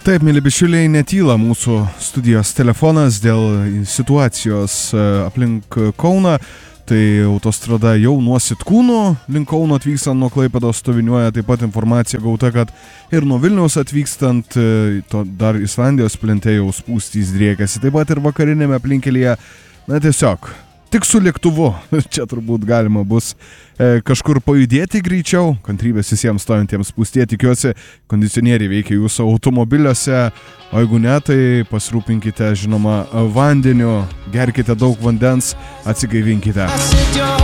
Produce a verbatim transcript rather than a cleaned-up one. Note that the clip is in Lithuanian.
Taip, mėly bičiuliai, netyla mūsų studijos telefonas dėl situacijos aplink Kauną. Tai autostrada jau nuo Sitkūnų link Kauno atvykstant nuo Klaipėdos stoviniuoja. Taip pat informacija gauta, kad ir nuo Vilniaus atvykstant to dar Islandijos plente jau spūstys driekiasi. Taip pat ir vakarinėme aplinkelyje, na tiesiog, tik su lėktuvu. Čia turbūt galima bus e, kažkur pajudėti greičiau. Kantrybės visiems stovintiems spūstyje. Tikiuosi, kondicionieriai veikia jūsų automobiliuose. O jeigu ne, tai pasirūpinkite, žinoma, vandeniu, gerkite daug vandens, atsigaivinkite.